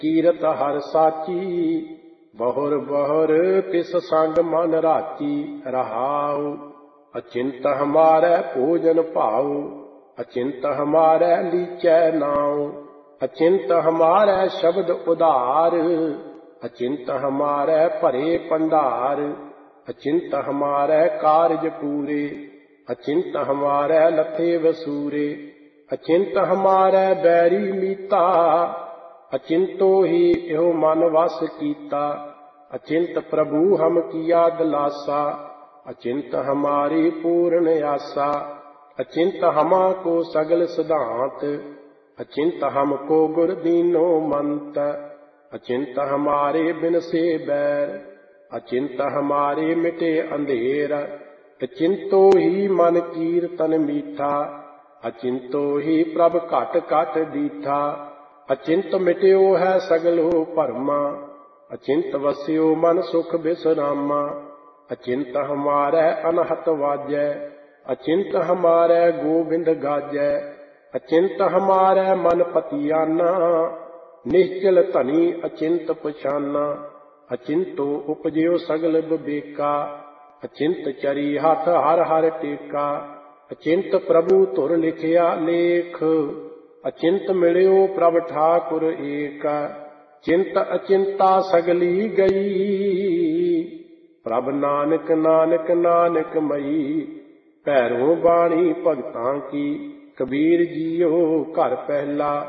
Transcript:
ਕੀਰਤ ਹਰਿ ਸਾਚੀ, ਬਹੁਰ ਬਹੁਰ ਤਿਸ ਸੰਗ ਮਨ ਰਾਚੀ। ਰਹਾਉ ਅਚਿੰਤ ਹਮਾਰੈ ਭੋਜਨ ਭਾਉ, ਅਚਿੰਤ ਹਮਾਰੈ ਲੀਚੈ ਨਾਉ। ਅਚਿੰਤ ਹਮਾਰੈ ਸ਼ਬਦ ਉਧਾਰ, ਅਚਿੰਤ ਹਮਾਰੈ ਭਰੇ ਭੰਡਾਰ। ਅਚਿੰਤ ਹਮਾਰੈ ਕਾਰਜ ਪੂਰੇ, ਅਚਿੰਤ ਹਮਾਰੈ ਲਥੇ ਵਸੂਰੇ। ਅਚਿੰਤ ਹਮਾਰੈ ਬੈਰੀ ਮੀਤਾ, ਅਚਿੰਤੋ ਹੀ ਇਹੋ ਮਨ ਵਸ ਕੀਤਾ। ਅਚਿੰਤ ਪ੍ਰਭੂ ਹਮ ਕੀਆ ਦਿਲਾਸਾ, ਅਚਿੰਤ ਹਮਾਰੀ ਪੂਰਨ ਆਸਾ। ਅਚਿੰਤ ਹਮਾ ਕੋ ਸਗਲ ਸਿਧਾਂਤ, ਅਚਿੰਤ ਹਮਕੋ ਗੁਰ ਦੀਨੋ ਮੰਤ। ਅਚਿੰਤ ਹਮਾਰੇ ਬਿਨ ਸੇ ਬੈਰ, ਅਚਿੰਤ ਹਮਾਰੇ ਮਿਟੇ ਅੰਧੇਰ। ਅਚਿੰਤੋ ਹੀ ਮਨ ਕੀਰਤਨ ਮੀਠਾ, ਅਚਿੰਤੋ ਹੀ ਪ੍ਰਭ ਘਟ ਘਟ ਦੀਠਾ। ਅਚਿੰਤ ਮਿਟਿਓ ਹੈ ਸਗਲੋ ਭਰਮਾ, ਅਚਿੰਤ ਵਸਿਓ ਮਨ ਸੁਖ ਬਿਸਰਾਮਾ। ਅਚਿੰਤ ਹਮਾਰੈ ਅਨਹਤ ਵਾਜੈ, ਅਚਿੰਤ ਹਮਾਰੈ ਗੋਬਿੰਦ ਗਾਜੈ। ਅਚਿੰਤ ਹਮਾਰੈ ਮਨ ਪਤੀਆਨਾ, ਨਿਸ਼ਚਲ ਧਨੀ ਅਚਿੰਤ ਪਛਾਨਾ। ਅਚਿੰਤੋ ਉਪਜਿਓ ਸਗਲ ਬਿਬੇਕਾ, ਅਚਿੰਤ ਚਰੀ ਹੱਥ ਹਰ ਹਰ ਟੇਕਾ। ਅਚਿੰਤ ਪ੍ਰਭੂ ਧੁਰ ਲਿਖਿਆ ਲੇਖ, ਅਚਿੰਤ ਮਿਲਿਓ ਪ੍ਰਭ ਠਾਕੁਰ ਏਕ। ਚਿੰਤ ਅਚਿੰਤਾ ਸਗਲੀ ਗਈ, ਪ੍ਰਭ ਨਾਨਕ ਨਾਨਕ ਨਾਨਕ ਮਈ। ਭੈਰੋ ਬਾਣੀ ਭਗਤਾਂ ਕੀ, ਕਬੀਰ ਜੀਓ ਘਰ ਪਹਿਲਾ।